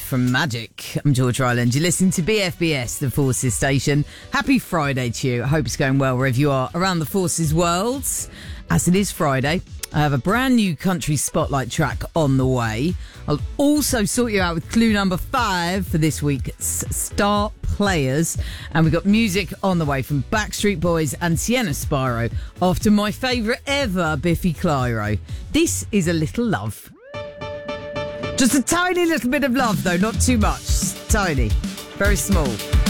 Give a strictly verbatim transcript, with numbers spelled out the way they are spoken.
from Magic. I'm George Ryland. You're listening to B F B S, the Forces station. Happy Friday to you. I hope it's going well wherever you are around the Forces world. As it is Friday, I have a brand new country spotlight track on the way. I'll also sort you out with clue number five for this week's Star Players. And we've got music on the way from Backstreet Boys and Sienna Spiro after my favourite ever, Biffy Clyro. This is A Little Love. Just a tiny little bit of love, though, not too much. Tiny. Very small.